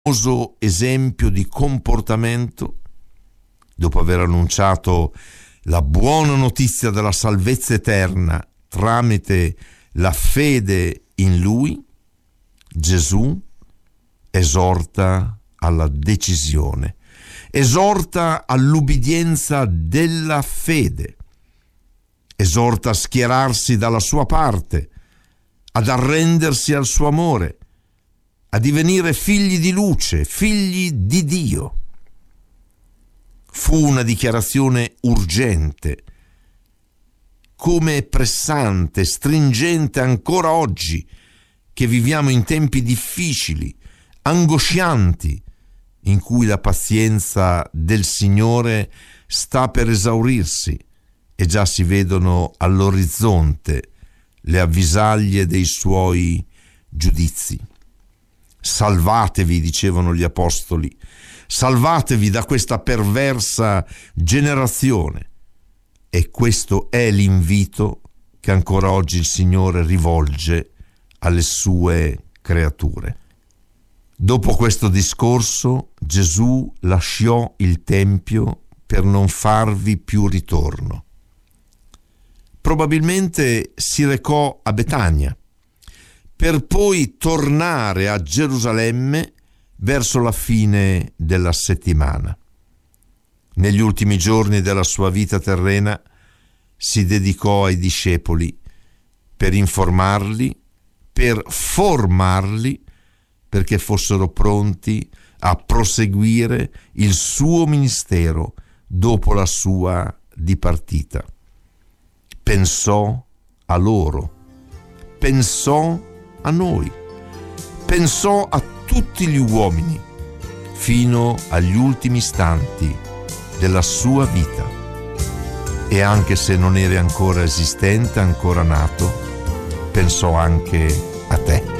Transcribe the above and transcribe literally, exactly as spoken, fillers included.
famoso esempio di comportamento, dopo aver annunciato la buona notizia della salvezza eterna tramite la fede in Lui, Gesù esorta alla decisione, esorta all'ubbidienza della fede, esorta a schierarsi dalla sua parte, ad arrendersi al suo amore, a divenire figli di luce, figli di Dio. Fu una dichiarazione urgente, come pressante, stringente ancora oggi, che viviamo in tempi difficili, angoscianti, in cui la pazienza del Signore sta per esaurirsi e già si vedono all'orizzonte le avvisaglie dei suoi giudizi. Salvatevi, dicevano gli apostoli, salvatevi da questa perversa generazione. E questo è l'invito che ancora oggi il Signore rivolge alle sue creature. Dopo questo discorso, Gesù lasciò il Tempio per non farvi più ritorno. Probabilmente si recò a Betania, per poi tornare a Gerusalemme verso la fine della settimana. Negli ultimi giorni della sua vita terrena si dedicò ai discepoli per informarli, per formarli, perché fossero pronti a proseguire il suo ministero dopo la sua dipartita. Pensò a loro, pensò a noi, pensò a tutti gli uomini fino agli ultimi istanti della sua vita, e anche se non eri ancora esistente, ancora nato, pensò anche a te.